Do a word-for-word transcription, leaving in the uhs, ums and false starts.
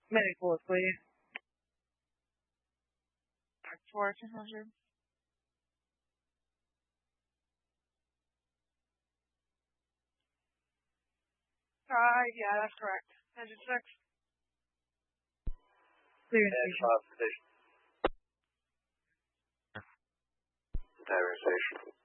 Medic force, please. four two hundred. Uh, yeah, that's correct. Engine six. Clear station. Station. Entire station.